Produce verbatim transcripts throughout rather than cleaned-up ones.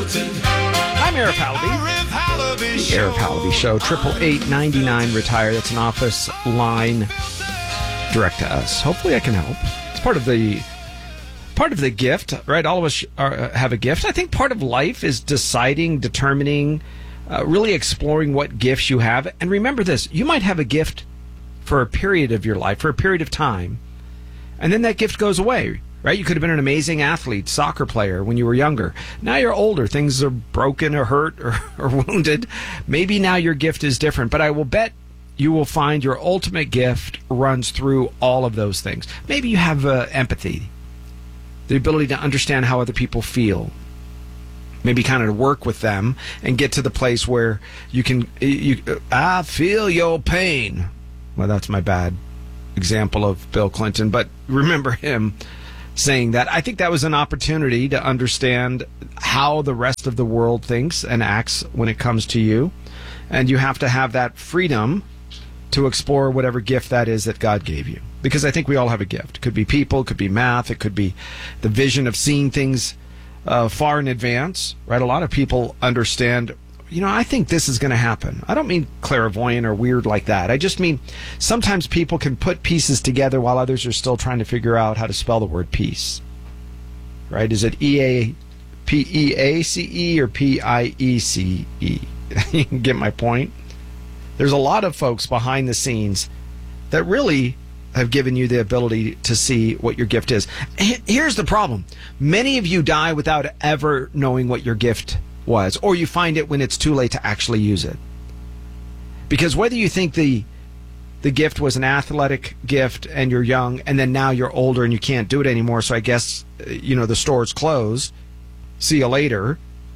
I'm Arif Halaby. The Arif Halaby Show. Triple eight ninety nine retire. That's an office line direct to us. Hopefully, I can help. It's part of the part of the gift, right? All of us are, have a gift. I think part of life is deciding, determining, uh, really exploring what gifts you have. And remember this: you might have a gift for a period of your life, for a period of time, and then that gift goes away. Right? You could have been an amazing athlete, soccer player when you were younger. Now you're older. Things are broken or hurt or, or wounded. Maybe now your gift is different. But I will bet you will find your ultimate gift runs through all of those things. Maybe you have uh, empathy, the ability to understand how other people feel. Maybe kind of work with them and get to the place where you can, you, I feel your pain. Well, that's my bad example of Bill Clinton, but remember him saying that. I think that was an opportunity to understand how the rest of the world thinks and acts when it comes to you. And you have to have that freedom to explore whatever gift that is that God gave you. Because I think we all have a gift. It could be people, it could be math, it could be the vision of seeing things uh, far in advance, right? A lot of people understand, you know, I think this is going to happen. I don't mean clairvoyant or weird like that. I just mean sometimes people can put pieces together while others are still trying to figure out how to spell the word peace. Right? Is it E A P E A C E or P I E C E? You can get my point. There's a lot of folks behind the scenes that really have given you the ability to see what your gift is. Here's the problem. Many of you die without ever knowing what your gift was, or you find it when it's too late to actually use it. Because whether you think the the gift was an athletic gift and you're young, and then now you're older and you can't do it anymore, so I guess, you know, the store's closed. See you later.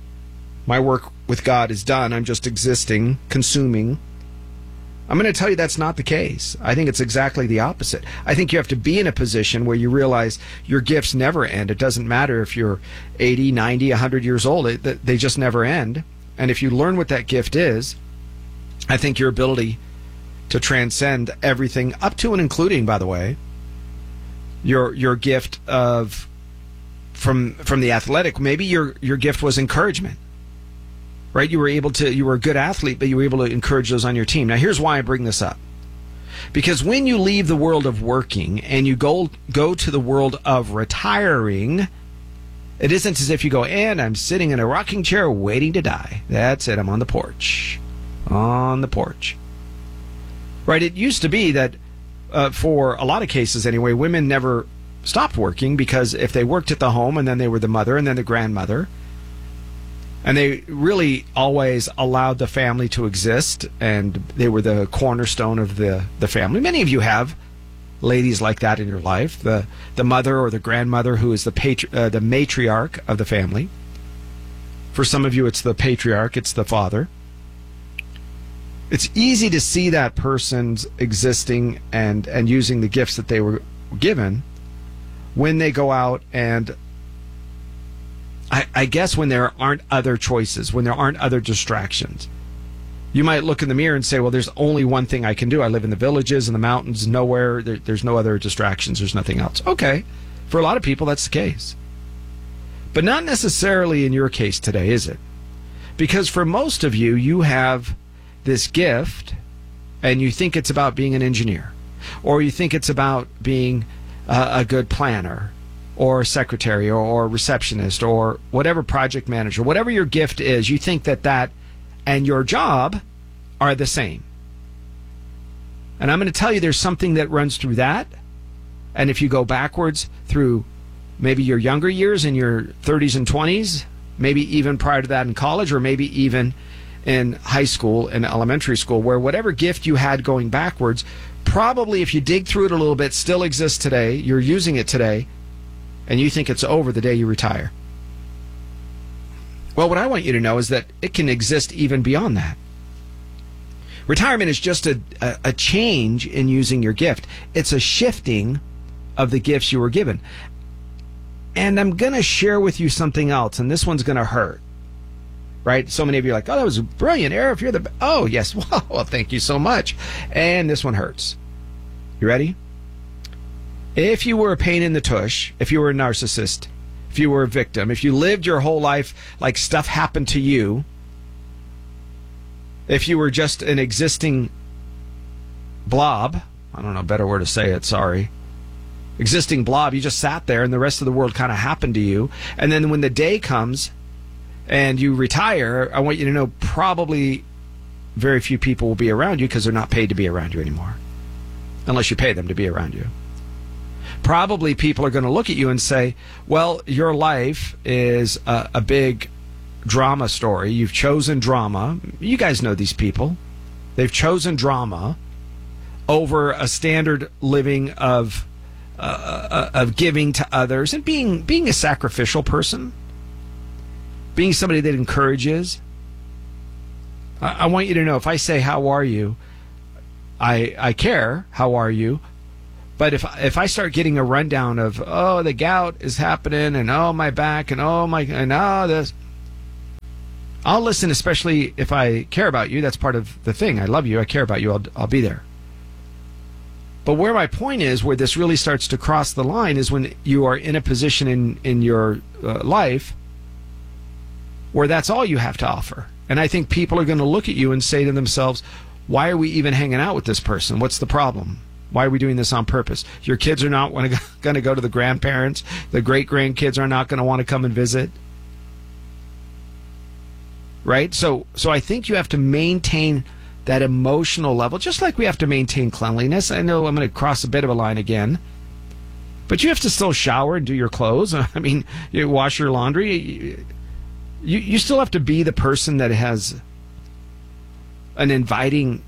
My work with God is done. I'm just existing, consuming. I'm going to tell you that's not the case. I think it's exactly the opposite. I think you have to be in a position where you realize your gifts never end. It doesn't matter if you're eighty, ninety, one hundred years old. It, they just never end. And if you learn what that gift is, I think your ability to transcend everything, up to and including, by the way, your your gift of from from the athletic, maybe your your gift was encouragement. Right? You were able to, you were a good athlete, but you were able to encourage those on your team. Now, here's why I bring this up. Because when you leave the world of working and you go go to the world of retiring, it isn't as if you go, and I'm sitting in a rocking chair waiting to die. That's it. I'm on the porch. On the porch. Right? It used to be that uh, for a lot of cases anyway, women never stopped working, because if they worked at the home and then they were the mother and then the grandmother, and they really always allowed the family to exist, and they were the cornerstone of the, the family. Many of you have ladies like that in your life, the the mother or the grandmother who is the patri- uh, the matriarch of the family. For some of you, it's the patriarch, it's the father. It's easy to see that person's existing and, and using the gifts that they were given when they go out and I, I guess when there aren't other choices, when there aren't other distractions. You might look in the mirror and say, well, there's only one thing I can do. I live in the villages, in the mountains, nowhere. There, there's no other distractions. There's nothing else. Okay. For a lot of people, that's the case. But not necessarily in your case today, is it? Because for most of you, you have this gift, and you think it's about being an engineer, or you think it's about being uh, a good planner, or secretary, or, or receptionist, or whatever, project manager, whatever your gift is, you think that that and your job are the same. And I'm going to tell you there's something that runs through that. And if you go backwards through maybe your younger years in your thirties and twenties, maybe even prior to that in college, or maybe even in high school and elementary school, where whatever gift you had going backwards, probably if you dig through it a little bit, still exists today. You're using it today. And you think it's over the day you retire. Well, what I want you to know is that it can exist even beyond that. Retirement is just a, a, a change in using your gift. It's a shifting of the gifts you were given. And I'm going to share with you something else, and this one's going to hurt. Right? So many of you are like, oh, that was brilliant, Arif. You're the be-. Oh, yes. Well, well, thank you so much. And this one hurts. You ready? If you were a pain in the tush, if you were a narcissist, if you were a victim, if you lived your whole life like stuff happened to you, if you were just an existing blob, I don't know a better word to say it, sorry, existing blob, you just sat there and the rest of the world kind of happened to you, and then when the day comes and you retire, I want you to know probably very few people will be around you because they're not paid to be around you anymore, unless you pay them to be around you. Probably people are going to look at you and say, well, your life is a, a big drama story. You've chosen drama. You guys know these people. They've chosen drama over a standard living of uh, of giving to others and being being a sacrificial person, being somebody that encourages. I, I want you to know, if I say, how are you? I I care, how are you? But if if I start getting a rundown of, oh, the gout is happening, and oh, my back, and oh, my, and oh, this, I'll listen, especially if I care about you. That's part of the thing. I love you. I care about you. I'll, I'll be there. But where my point is, where this really starts to cross the line, is when you are in a position in, in your uh, life where that's all you have to offer. And I think people are going to look at you and say to themselves, why are we even hanging out with this person? What's the problem? Why are we doing this on purpose? Your kids are not going to go to the grandparents. The great-grandkids are not going to want to come and visit. Right? So, so I think you have to maintain that emotional level, just like we have to maintain cleanliness. I know I'm going to cross a bit of a line again, but you have to still shower and do your clothes. I mean, you wash your laundry. You, you still have to be the person that has an inviting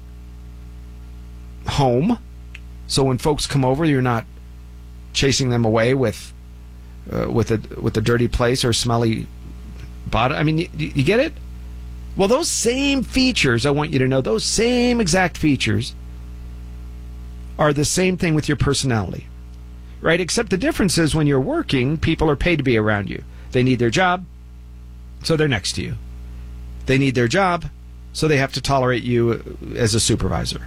home. So when folks come over, you're not chasing them away with uh, with a with a dirty place or smelly bottom. I mean, you, you get it? Well, those same features, I want you to know, those same exact features are the same thing with your personality, right? Except the difference is when you're working, people are paid to be around you. They need their job, so they're next to you. They need their job, so they have to tolerate you as a supervisor.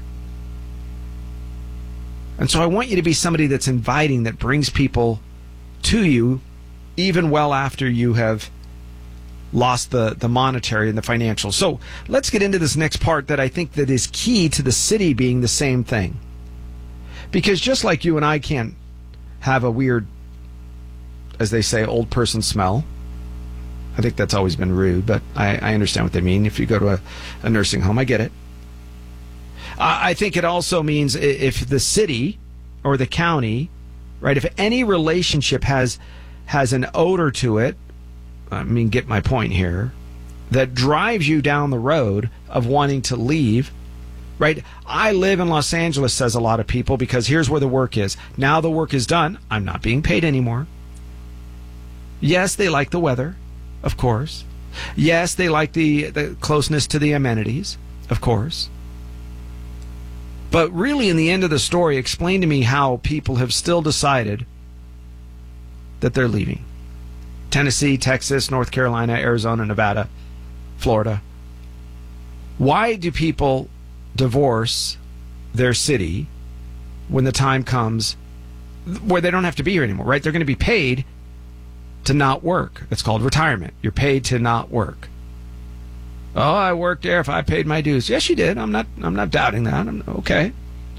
And so I want you to be somebody that's inviting, that brings people to you even well after you have lost the, the monetary and the financial. So let's get into this next part that I think that is key to the city being the same thing. Because just like you and I can't have a weird, as they say, old person smell. I think that's always been rude, but I, I understand what they mean. If you go to a, a nursing home, I get it. I think it also means if the city or the county, right, if any relationship has has an odor to it, I mean, get my point here, that drives you down the road of wanting to leave, right? I live in Los Angeles, says a lot of people, because here's where the work is. Now the work is done. I'm not being paid anymore. Yes, they like the weather, of course. Yes, they like the, the closeness to the amenities, of course. But really, in the end of the story, explain to me how people have still decided that they're leaving. Tennessee, Texas, North Carolina, Arizona, Nevada, Florida. Why do people divorce their city when the time comes where they don't have to be here anymore, right? They're going to be paid to not work. It's called retirement. You're paid to not work. Oh, I worked there if I paid my dues. Yes, you did. I'm not I'm not doubting that. I'm okay.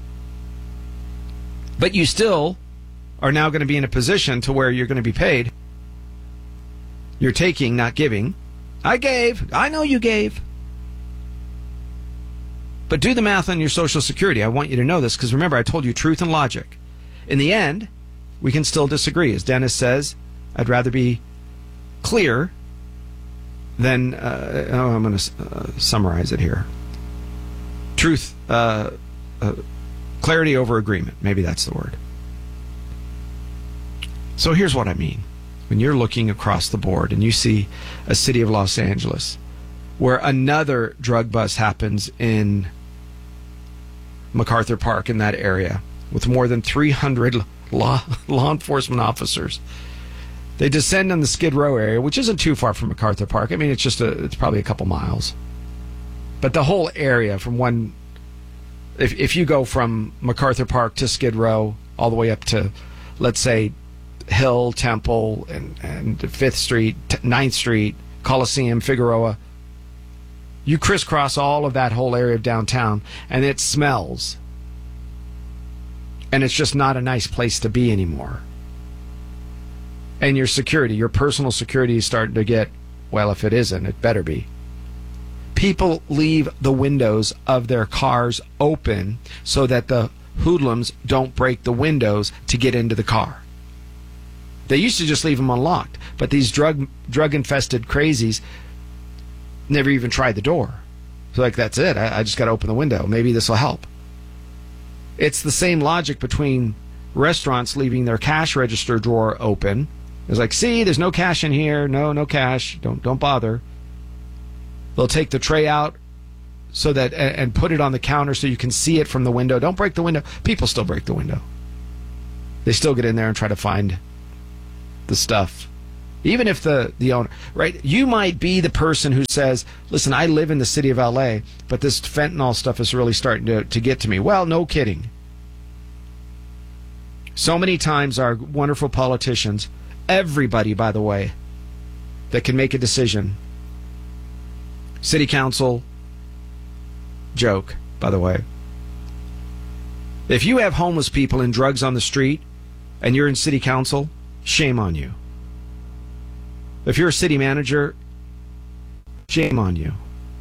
But you still are now going to be in a position to where you're going to be paid. You're taking, not giving. I gave. I know you gave. But do the math on your Social Security. I want you to know this because remember, I told you truth and logic. In the end, we can still disagree. As Dennis says, I'd rather be clear than, uh, oh, I'm going to uh, summarize it here. Truth, uh, uh, clarity over agreement. Maybe that's the word. So here's what I mean. When you're looking across the board and you see a city of Los Angeles where another drug bust happens in MacArthur Park in that area with more than three hundred law, law enforcement officers. They descend on the Skid Row area, which isn't too far from MacArthur Park. I mean, it's just a, it's probably a couple miles. But the whole area from one, if if you go from MacArthur Park to Skid Row all the way up to, let's say, Hill, Temple, and, and Fifth Street, Ninth Street, Coliseum, Figueroa. You crisscross all of that whole area of downtown, and it smells. And it's just not a nice place to be anymore. And your security, your personal security is starting to get, well, if it isn't, it better be. People leave the windows of their cars open so that the hoodlums don't break the windows to get into the car. They used to just leave them unlocked, but these drug drug infested crazies never even tried the door. So like, that's it. I, I just got to open the window. Maybe this will help. It's the same logic between restaurants leaving their cash register drawer open. It's like, see, there's no cash in here. No, no cash. Don't don't bother. They'll take the tray out so that and, and put it on the counter so you can see it from the window. Don't break the window. People still break the window. They still get in there and try to find the stuff. Even if the, the owner, right? You might be the person who says, listen, I live in the city of L A, but this fentanyl stuff is really starting to, to get to me. Well, no kidding. So many times our wonderful politicians, everybody, by the way, that can make a decision. City council, joke, by the way. If you have homeless people and drugs on the street and you're in city council, shame on you. If you're a city manager, shame on you.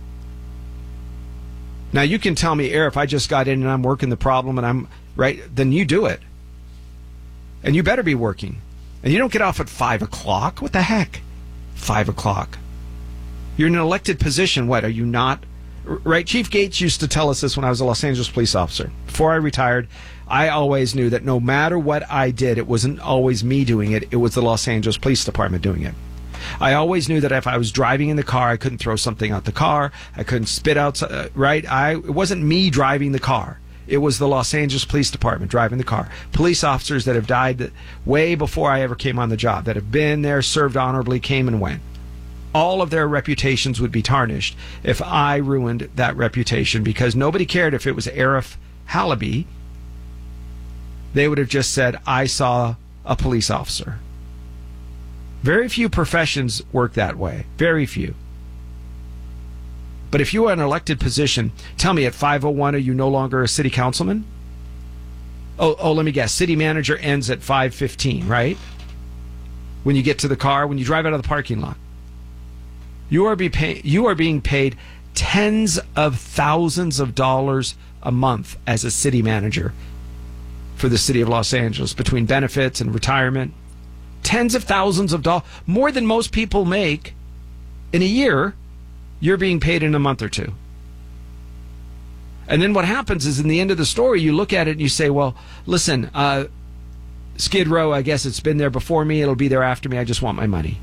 Now, you can tell me, Eric, if I just got in and I'm working the problem and I'm, right, then you do it. And you better be working. And you don't get off at five o'clock. What the heck? five o'clock. You're in an elected position. What, are you not? Right? Chief Gates used to tell us this when I was a Los Angeles police officer. Before I retired, I always knew that no matter what I did, it wasn't always me doing it. It was the Los Angeles Police Department doing it. I always knew that if I was driving in the car, I couldn't throw something out the car. I couldn't spit out, uh, right? I, it wasn't me driving the car. It was the Los Angeles Police Department driving the car. Police officers that have died way before I ever came on the job, that have been there, served honorably, came and went. All of their reputations would be tarnished if I ruined that reputation, because nobody cared if it was Arif Halaby. They would have just said, I saw a police officer. Very few professions work that way. Very few. But if you are in an elected position, tell me, at five oh one, are you no longer a city councilman? Oh, oh, let me guess. City manager ends at five fifteen, right? When you get to the car, when you drive out of the parking lot. You are, be pay, you are being paid tens of thousands of dollars a month as a city manager for the city of Los Angeles, between benefits and retirement. Tens of thousands of dollars, more than most people make in a year, you're being paid in a month or two. And then what happens is, in the end of the story, you look at it and you say, well, listen, uh, Skid Row, I guess it's been there before me, it'll be there after me, I just want my money.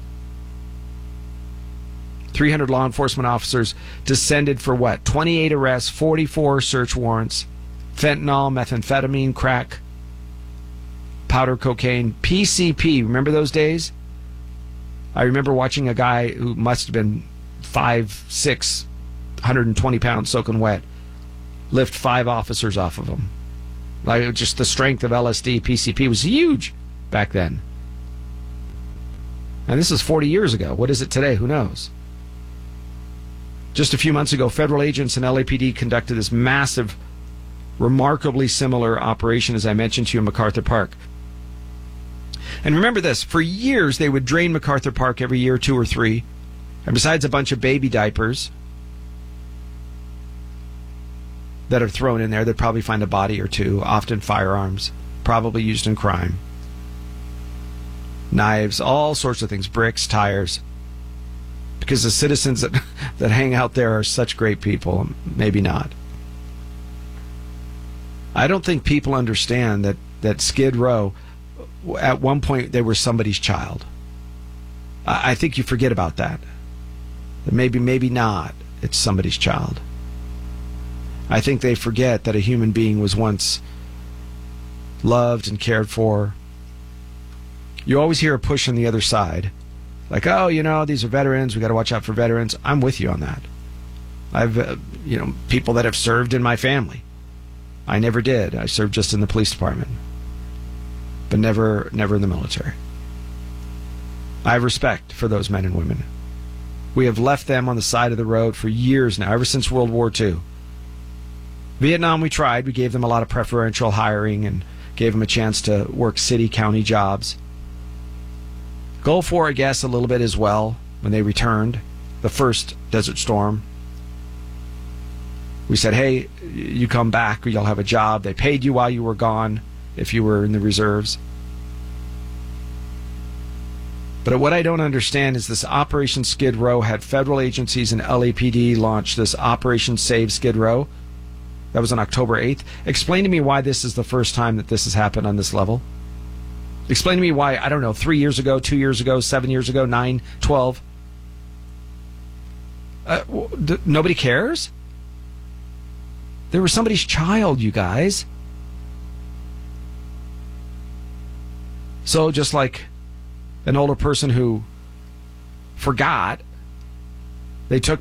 three hundred law enforcement officers descended for what? twenty-eight arrests, forty-four search warrants, fentanyl, methamphetamine, crack, powder cocaine, P C P. Remember those days? I remember watching a guy who must have been five, six, one hundred twenty pounds soaking wet lift five officers off of him. Like, just the strength of L S D, P C P was huge back then. And this is forty years ago. What is it today? Who knows? Just a few months ago, federal agents and L A P D conducted this massive, remarkably similar operation, as I mentioned to you, in MacArthur Park. And remember this, for years they would drain MacArthur Park every year, two or three, and besides a bunch of baby diapers that are thrown in there, they'd probably find a body or two, often firearms, probably used in crime, knives, all sorts of things, bricks, tires, because the citizens that, that hang out there are such great people. Maybe not. I don't think people understand that, that Skid Row, at one point, they were somebody's child. I, I think you forget about that. That maybe, maybe not, it's somebody's child. I think they forget that a human being was once loved and cared for. You always hear a push on the other side. Like, oh, you know, these are veterans. We got to watch out for veterans. I'm with you on that. I've, uh, you know, people that have served in my family. I never did. I served just in the police department, but never, never in the military. I have respect for those men and women. We have left them on the side of the road for years now, ever since World War Two. Vietnam, we tried. We gave them a lot of preferential hiring and gave them a chance to work city, county jobs. Gulf War, I guess, a little bit as well when they returned, the first Desert Storm. We said, hey, you come back, you'll have a job. They paid you while you were gone if you were in the reserves. But what I don't understand is this Operation Skid Row had federal agencies and L A P D launch this Operation Save Skid Row. That was on October eighth. Explain to me why this is the first time that this has happened on this level. Explain to me why, I don't know, three years ago, two years ago, seven years ago, nine, twelve. Uh, d- nobody cares? There was somebody's child, you guys. So just like an older person who forgot, they took